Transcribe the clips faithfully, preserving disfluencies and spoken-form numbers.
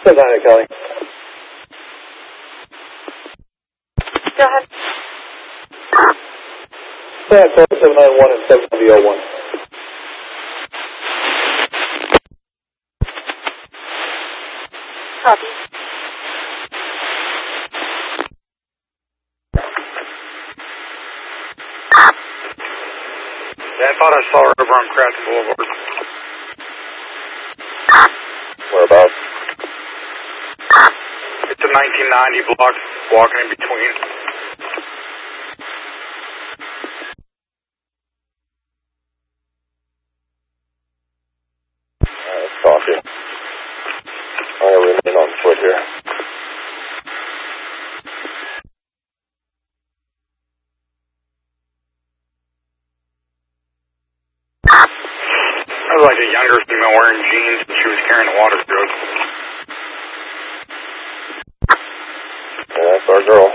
Savannah, Kelly. Go ahead. San Antonio seven nine one and seven W O one. Copy. Yeah, I thought I saw her over on Cranston Boulevard. Whereabouts? It's a nineteen ninety block, walking in between. Alright, copy. I'm going to remain on foot here. That was like a younger female wearing jeans, and she was carrying a water jug. Yeah, that's our girl.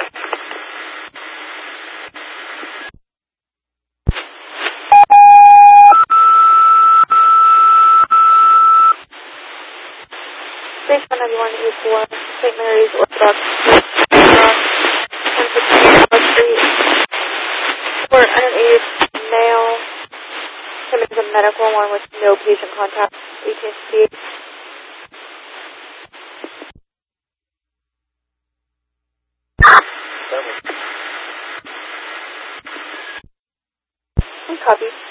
Station ninety-one eighty-four, Saint Mary's Orthodox ten fifteen West Street. For an underage male, coming to the medical one with no patient contact, eighteen speed. Copy.